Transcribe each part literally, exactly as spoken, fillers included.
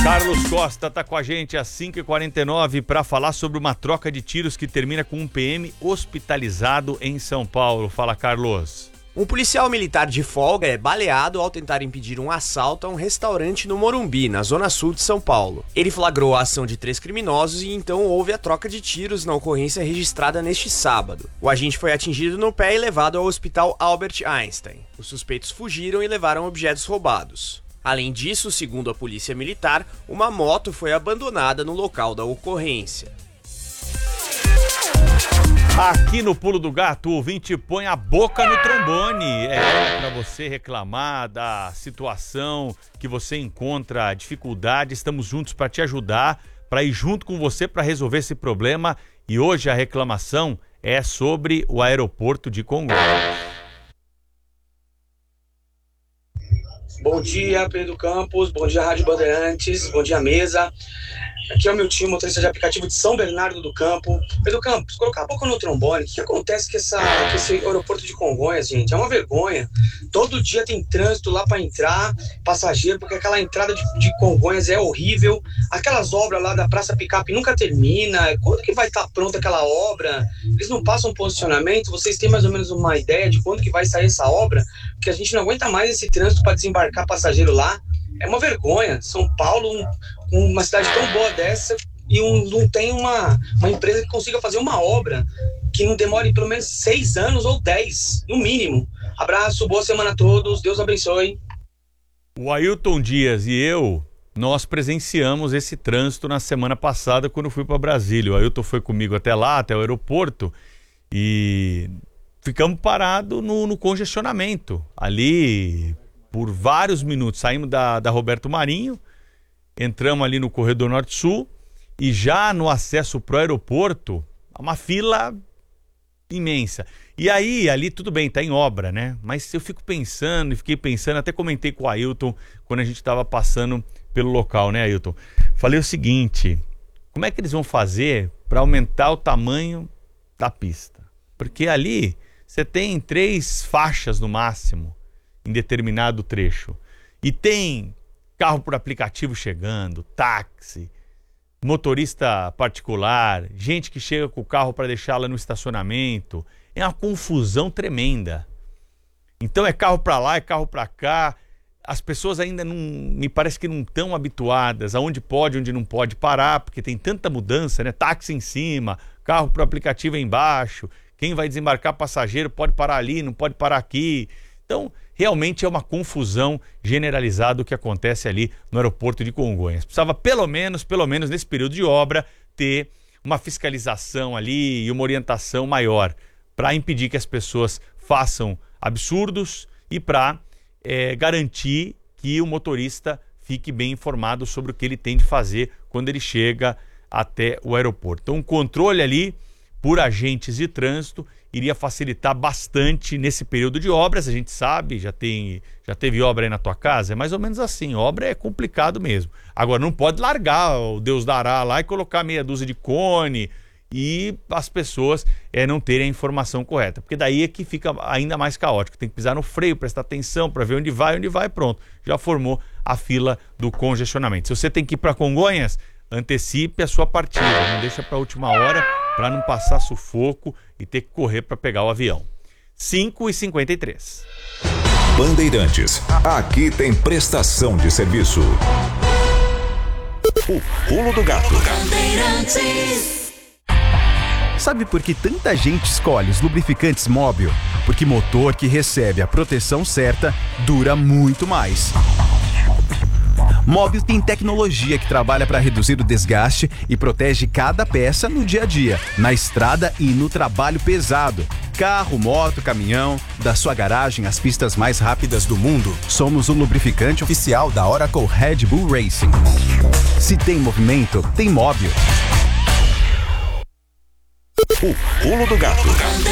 Carlos Costa está com a gente às cinco e quarenta e nove para falar sobre uma troca de tiros que termina com um P M hospitalizado em São Paulo. Fala, Carlos. Um policial militar de folga é baleado ao tentar impedir um assalto a um restaurante no Morumbi, na zona sul de São Paulo. Ele flagrou a ação de três criminosos e então houve a troca de tiros na ocorrência registrada neste sábado. O agente foi atingido no pé e levado ao hospital Albert Einstein. Os suspeitos fugiram e levaram objetos roubados. Além disso, segundo a polícia militar, uma moto foi abandonada no local da ocorrência. Aqui no Pulo do Gato, o ouvinte põe a boca no trombone. É para você reclamar da situação que você encontra dificuldade. Estamos juntos para te ajudar, para ir junto com você para resolver esse problema. E hoje a reclamação é sobre o aeroporto de Congonhas. Bom dia, Pedro Campos. Bom dia, Rádio Bandeirantes. Bom dia, mesa. Aqui é o meu time, motorista de aplicativo de São Bernardo do Campo. Pedro Campos, colocar a boca no trombone. O que acontece com, essa, com esse aeroporto de Congonhas, gente? É uma vergonha. Todo dia tem trânsito lá para entrar, passageiro, porque aquela entrada de, de Congonhas é horrível. Aquelas obras lá da Praça Picape nunca termina. Quando que vai estar pronta aquela obra? Eles não passam posicionamento? Vocês têm mais ou menos uma ideia de quando que vai sair essa obra? Porque a gente não aguenta mais esse trânsito para desembarcar passageiro lá. É uma vergonha. São Paulo, um, uma cidade tão boa dessa, e um, não tem uma, uma empresa que consiga fazer uma obra que não demore pelo menos seis anos ou dez, no mínimo. Abraço, boa semana a todos, Deus abençoe. O Ailton Dias e eu, nós presenciamos esse trânsito na semana passada quando fui para Brasília. O Ailton foi comigo até lá, até o aeroporto, e ficamos parados no, no congestionamento, ali por vários minutos. Saímos da, da Roberto Marinho, entramos ali no corredor norte-sul e já no acesso pro aeroporto, uma fila imensa. E aí, ali tudo bem, tá em obra, né? Mas eu fico pensando e fiquei pensando, até comentei com o Ailton quando a gente tava passando pelo local, né, Ailton? Falei o seguinte, como é que eles vão fazer para aumentar o tamanho da pista? Porque ali você tem três faixas no máximo em determinado trecho. E tem carro por aplicativo chegando, táxi, motorista particular, gente que chega com o carro para deixá-la no estacionamento. É uma confusão tremenda. Então é carro para lá, é carro para cá. As pessoas ainda não, me parece que não estão habituadas aonde pode, onde não pode parar, porque tem tanta mudança, né? Táxi em cima, carro por aplicativo embaixo. Quem vai desembarcar passageiro pode parar ali, não pode parar aqui. Então, realmente é uma confusão generalizada o que acontece ali no aeroporto de Congonhas. Precisava pelo menos, pelo menos nesse período de obra, ter uma fiscalização ali e uma orientação maior para impedir que as pessoas façam absurdos e para é, garantir que o motorista fique bem informado sobre o que ele tem de fazer quando ele chega até o aeroporto. Então, um controle ali por agentes de trânsito iria facilitar bastante nesse período de obras. A gente sabe, já tem, já teve obra aí na tua casa, é mais ou menos assim, obra é complicado mesmo. Agora não pode largar o Deus dará lá e colocar meia dúzia de cone e as pessoas é, não terem a informação correta, porque daí é que fica ainda mais caótico. Tem que pisar no freio, prestar atenção para ver onde vai, onde vai, pronto, já formou a fila do congestionamento. Se você tem que ir para Congonhas, antecipe a sua partida, não deixa para a última hora para não passar sufoco e ter que correr para pegar o avião. cinco e cinquenta e três. Bandeirantes, aqui tem prestação de serviço. O Pulo do Gato. Sabe por que tanta gente escolhe os lubrificantes Móbil? Porque motor que recebe a proteção certa dura muito mais. Móbil tem tecnologia que trabalha para reduzir o desgaste e protege cada peça no dia a dia, na estrada e no trabalho pesado. Carro, moto, caminhão, da sua garagem às pistas mais rápidas do mundo, somos o lubrificante oficial da Oracle Red Bull Racing. Se tem movimento, tem Móbil. O Pulo do Gato.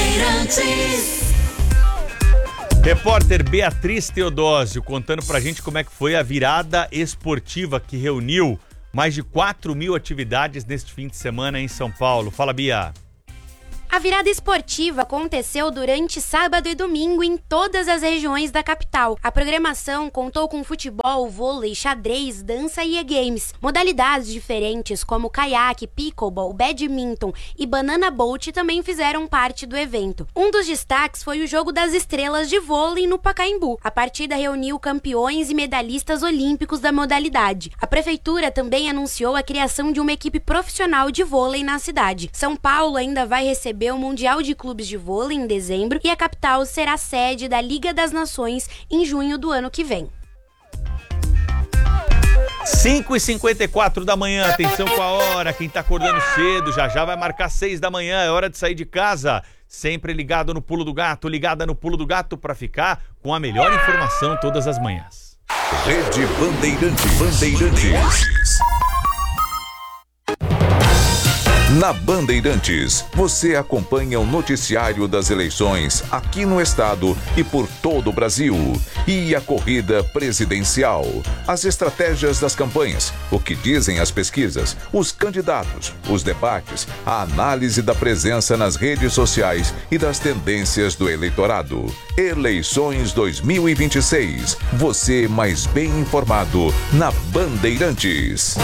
Repórter Beatriz Teodósio contando pra gente como é que foi a virada esportiva que reuniu mais de quatro mil atividades neste fim de semana em São Paulo. Fala, Bia. A virada esportiva aconteceu durante sábado e domingo em todas as regiões da capital. A programação contou com futebol, vôlei, xadrez, dança e e-games. Modalidades diferentes como caiaque, pickleball, badminton e banana boat também fizeram parte do evento. Um dos destaques foi o Jogo das Estrelas de vôlei no Pacaembu. A partida reuniu campeões e medalhistas olímpicos da modalidade. A prefeitura também anunciou a criação de uma equipe profissional de vôlei na cidade. São Paulo ainda vai receber o Mundial de Clubes de Vôlei em dezembro e a capital será sede da Liga das Nações em junho do ano que vem. cinco e cinquenta e quatro da manhã, atenção com a hora, quem tá acordando cedo, já já vai marcar seis da manhã, é hora de sair de casa. Sempre ligado no Pulo do Gato, ligada no Pulo do Gato para ficar com a melhor informação todas as manhãs. Rede Bandeirantes. Bandeirantes. Na Bandeirantes, você acompanha o noticiário das eleições aqui no estado e por todo o Brasil. E a corrida presidencial, as estratégias das campanhas, o que dizem as pesquisas, os candidatos, os debates, a análise da presença nas redes sociais e das tendências do eleitorado. Eleições dois mil e vinte e seis. Você mais bem informado na Bandeirantes.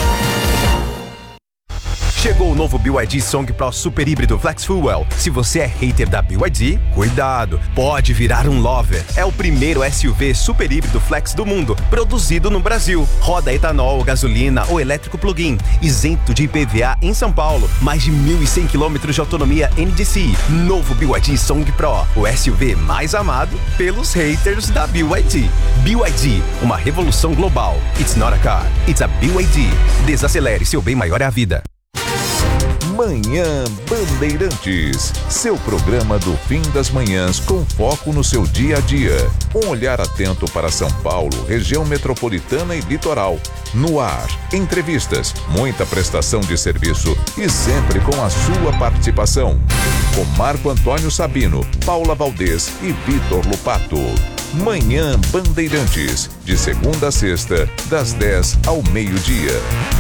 Chegou o novo B Y D Song Pro Super Híbrido Flex Fuel. Se você é hater da B Y D, cuidado, pode virar um lover. É o primeiro S U V super híbrido flex do mundo, produzido no Brasil. Roda etanol, gasolina ou elétrico plug-in, isento de I P V A em São Paulo. Mais de mil e cem quilômetros de autonomia N D C. Novo B Y D Song Pro, o S U V mais amado pelos haters da B Y D. B Y D, uma revolução global. It's not a car, it's a B Y D. Desacelere, seu bem maior é a vida. Manhã Bandeirantes, seu programa do fim das manhãs com foco no seu dia a dia. Um olhar atento para São Paulo, região metropolitana e litoral. No ar, entrevistas, muita prestação de serviço e sempre com a sua participação. Com Marco Antônio Sabino, Paula Valdez e Vitor Lupato. Manhã Bandeirantes, de segunda a sexta, das dez ao meio-dia.